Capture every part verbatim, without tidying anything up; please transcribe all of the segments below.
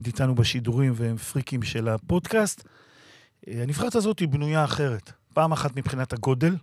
איתנו בשידורים והם פריקים של הפודקאסט. הנבחרת הזאת היא בנויה אחרת. פעם אחת מבחינת הגודל,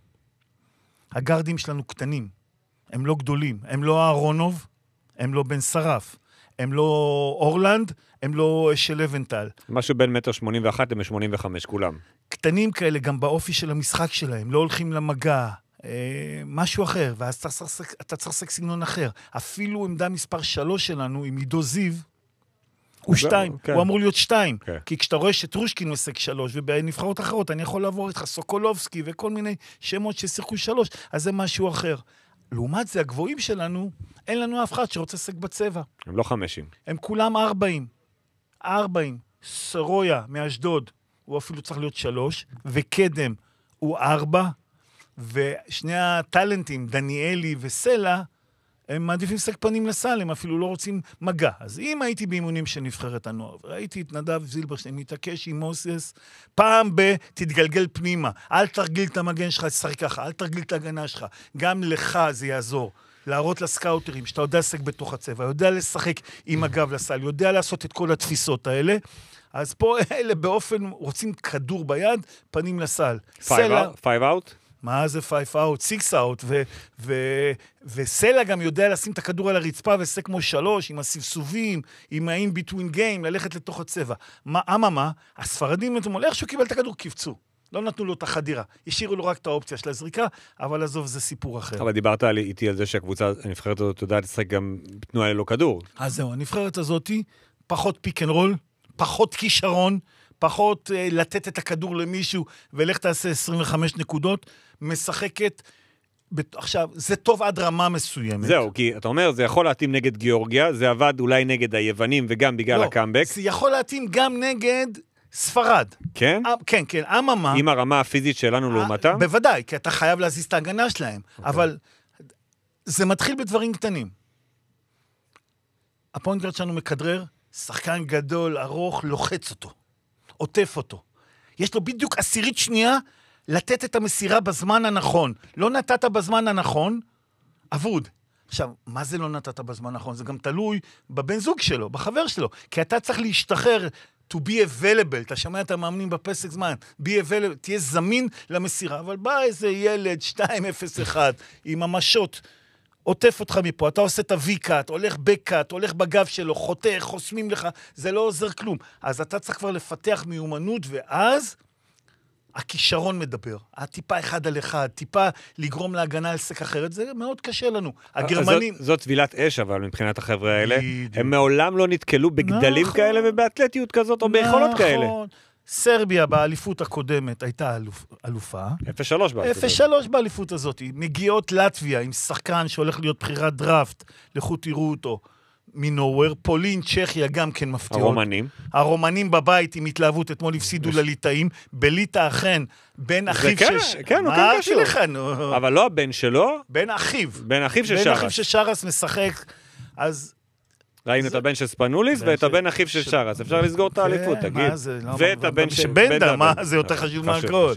הגרדים שלנו קטנים, הם לא גדולים, הם לא אהרונוב, הם לא בן שרף, הם לא אורלנד, הם לא של לבנטל. משהו בין מטר שמונים ואחת ל-שמונים וחמש, כולם. קטנים כאלה, גם באופי של המשחק שלהם, לא הולכים למגע, אה, משהו אחר, ואז אתה צריך, אתה צריך סק סגנון אחר. אפילו עמדה מספר שלוש שלנו, עם עידו זיו, הוא שתיים, כן. הוא אמור להיות שתיים, כן. כי כשאתה רואה שטרושקין מסק שלוש, ובנבחרות אחרות אני יכול לעבור איתך סוקולובסקי, וכל מיני שמות ששיחקו שלוש, אז זה משהו אחר. לעומת זה, הגבוהים שלנו, אין לנו אף אחד שרוצה סק בצבע. הם לא חמשים. הם כולם ארבעים. ארבעים. סרויה מאשדוד, הוא אפילו צריך להיות שלוש, וקדם הוא ארבע, ושני הטלנטים, דניאלי וסלע, הם מעדיפים סק פנים לסל, הם אפילו לא רוצים מגע. אז אם הייתי באימונים של נבחרת הנוער, וראיתי את נדב זילברשטיין, מתעקש עם מוסס, פעם ב- תתגלגל פנימה, אל תרגיל את המגן שלך, תשחק ככה, אל תרגיל את ההגנה שלך, גם לך זה יעזור, להראות לסקאוטרים, שאתה יודע לשחק בתוך הצבע, יודע לשחק עם הגב לסל, יודע לעשות את כל התפיסות האלה, אז פה אלה באופן, רוצים כדור ביד, פנים לסל. Five out? מה זה פייב אאוט, סיקס אאוט, וסלע גם יודע לשים את הכדור על הרצפה, ועשה כמו שלוש, עם הסבסובים, עם האין ביטווין גיים, ללכת לתוך הצבע. מה, אממה, הספרדים אתמול, איך שהוא קיבל את הכדור, קיפצו. לא נתנו לו את החדירה. השאירו לו רק את האופציה של הזריקה, אבל עזוב, זה סיפור אחר. אבל דיברת איתי על זה שהקבוצה, הנבחרת הזאת, יודעת לשחק גם בתנועה ללא כדור. אז זהו, הנבחרת הזאת, פחות פיק אנד רול, פחות כישרון, פחות uh, לתת את הכדור למישהו, ולך תעשה עשרים וחמש נקודות, משחקת, בת... עכשיו, זה טוב עד רמה מסוימת. זהו, כי אתה אומר, זה יכול להתאים נגד גיאורגיה, זה עבד אולי נגד היוונים, וגם בגלל לא, הקאמבק. זה יכול להתאים גם נגד ספרד. כן? 아, כן, כן, אממה. עם הרמה הפיזית שלנו לעומתם? בוודאי, כי אתה חייב להזיז את ההגנה שלהם, okay. אבל זה מתחיל בדברים קטנים. הפוינט שלנו מכדרר, שחקן גדול, ארוך, לוחץ אותו. עוטף אותו. יש לו בדיוק עשירית שנייה לתת את המסירה בזמן הנכון. לא נתת בזמן הנכון, אבוד. עכשיו, מה זה לא נתת בזמן הנכון? זה גם תלוי בבן זוג שלו, בחבר שלו. כי אתה צריך להשתחרר, to be available, אתה שומע את המאמנים בפסק זמן, be available, תהיה זמין למסירה, אבל בא איזה ילד, שתיים אפס אחת, עם המשות, עוטף אותך מפה, אתה עושה את ה-V-קאט, הולך ב-קאט, הולך בגב שלו, חותך, חוסמים לך, זה לא עוזר כלום. אז אתה צריך כבר לפתח מיומנות, ואז הכישרון מדבר. הטיפה אחד על אחד, טיפה לגרום להגנה על סק אחרת, זה מאוד קשה לנו. הגרמנים... זאת, זאת טבילת אש, אבל מבחינת החבר'ה האלה, הם מעולם לא נתקלו בגדלים נכון, כאלה ובאתלטיות כזאת, או ביכולות נכון. כאלה. סרביה באליפות הקודמת הייתה אלופ, אלופה. אפס שלוש באליפות. אפס שלוש באליפות הזאת. מגיעות לטביה עם שחקן שהולך להיות בחירת דראפט, לכו תראו אותו, מנוואר. פולין, צ'כיה גם כן מפתיעות. הרומנים. הרומנים בבית עם התלהבות, אתמול הפסידו לליטאים. בליטא אכן, בן אחיו כן, שש... כן, הוא כן קשור. לך, נו. אבל לא הבן שלו. בן אחיו. בן אחיו של שרס. בן אחיו של שרס משחק. אז... ראינו את הבן של ספנוליס ואת הבן אחיו של שרס. אפשר לסגור את האליפות, תגיד. ואת הבן של בנדה, מה? זה יותר חשוב מהכל.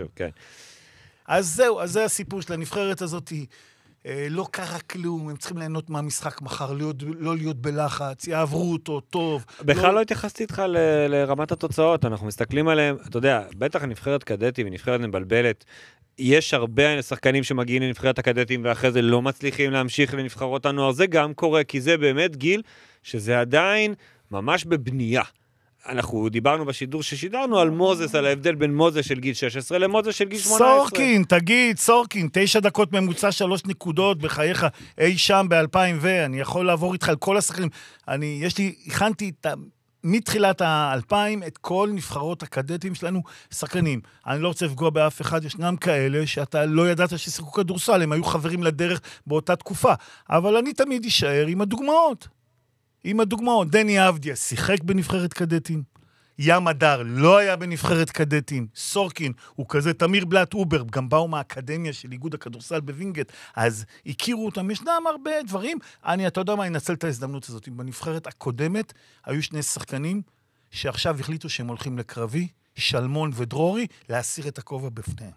אז זהו, אז זה הסיפור של הנבחרת הזאת. לא קרה כלום, הם צריכים ליהנות מהמשחק מחר, לא להיות בלחץ, יעברו אותו טוב. בכלל לא התייחסתי איתך לרמת התוצאות, אנחנו מסתכלים עליהם, אתה יודע, בטח הנבחרת קדטים ונבחרת מבלבלת, יש הרבה שחקנים שמגיעים לנבחרת הקדטים ואחרי זה לא מצליחים להמשיך לנבחרות הנוער, זה גם קורה, כי זה באמת גיל שזה עדיין ממש בבנייה. אנחנו דיברנו בשידור ששידרנו על מוזס, על ההבדל בין מוזס של גיל שש עשרה למוזס של גיל שמונה עשרה. סורקין, תגיד, סורקין, תשע דקות ממוצע, שלוש נקודות בחייך, אי שם ב-אלפיים ו, אני יכול לעבור איתך על כל השחקנים. אני, יש לי, הכנתי את, מתחילת ה-אלפיים את כל נבחרות הקדטים שלנו שחקנים. אני לא רוצה לפגוע באף אחד, ישנם כאלה שאתה לא ידעת ששיחקו כדורסל, הם היו חברים לדרך באותה תקופה. אבל אני תמיד אשאר עם הדוגמאות. עם הדוגמאות, דני אבדיה שיחק בנבחרת קדטים, ים הדר לא היה בנבחרת קדטים, סורקין הוא כזה, תמיר בלט אובר, גם באו מהאקדמיה של איגוד הכדורסל בווינגייט, אז הכירו אותם, ישנם הרבה דברים, אני, אתה יודע מה, אני אנצל את ההזדמנות הזאת, בנבחרת הקודמת היו שני שחקנים שעכשיו החליטו שהם הולכים לקרבי, שלמון ודרורי, להסיר את הכובע בפניהם.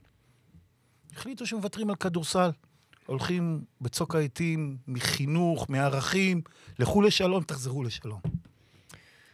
החליטו שמוותרים על כדורסל. הולכים בצוק העיתים, מחינוך, מערכים, לכו לשלום, תחזרו לשלום.